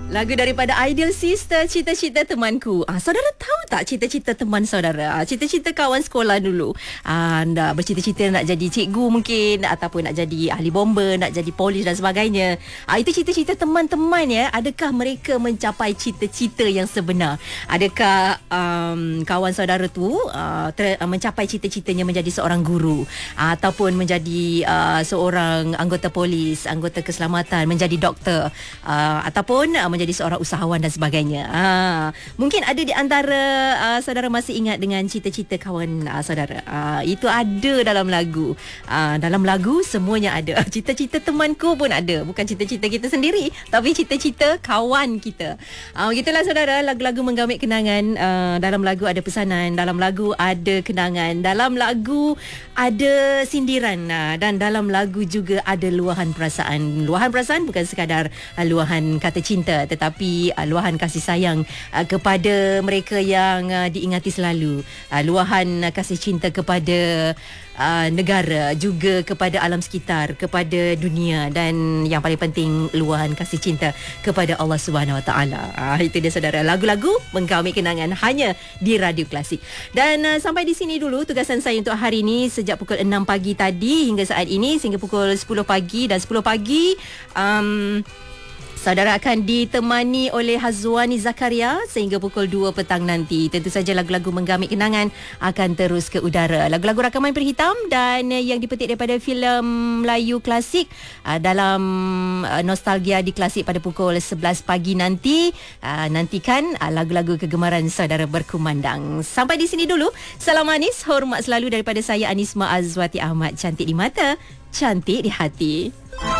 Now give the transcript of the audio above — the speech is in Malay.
Lagu daripada Ideal Sister, Cita-Cita Temanku. Saudara tahu tak cita-cita teman saudara? Cita-cita kawan sekolah dulu. Anda bercita-cita nak jadi cikgu mungkin, ataupun nak jadi ahli bomba, nak jadi polis dan sebagainya. Itu cita-cita teman-teman ya. Adakah mereka mencapai cita-cita yang sebenar? Adakah kawan saudara tu mencapai cita-citanya menjadi seorang guru, ataupun menjadi seorang anggota polis, anggota keselamatan, menjadi doktor, ataupun menjadi seorang usahawan dan sebagainya. Mungkin ada di antara saudara masih ingat dengan cita-cita kawan saudara. Itu ada dalam lagu. Dalam lagu semuanya ada. Cita-cita temanku pun ada. Bukan cita-cita kita sendiri, tapi cita-cita kawan kita. Begitulah saudara, lagu-lagu menggamit kenangan. Dalam lagu ada pesanan, dalam lagu ada kenangan, dalam lagu ada sindiran, dan dalam lagu juga ada luahan perasaan. Luahan perasaan bukan sekadar luahan kata cinta, tetapi luahan kasih sayang kepada mereka yang diingati selalu, luahan kasih cinta kepada negara, juga kepada alam sekitar, kepada dunia, dan yang paling penting luahan kasih cinta kepada Allah Subhanahu Wa Taala. Itu dia saudara, lagu-lagu menggamit kenangan hanya di Radio Klasik. Dan sampai di sini dulu tugasan saya untuk hari ini, sejak pukul 6 pagi tadi hingga saat ini, sehingga pukul 10 pagi. Dan 10 pagi saudara akan ditemani oleh Hazwani Zakaria sehingga pukul 2 petang nanti. Tentu saja lagu-lagu menggamit kenangan akan terus ke udara. Lagu-lagu rakaman perhitam dan yang dipetik daripada filem Melayu klasik dalam Nostalgia di Klasik pada pukul 11 pagi nanti. Nantikan lagu-lagu kegemaran saudara berkumandang. Sampai di sini dulu. Salam manis, hormat selalu daripada saya Anisma Azwati Ahmad. Cantik di mata, cantik di hati.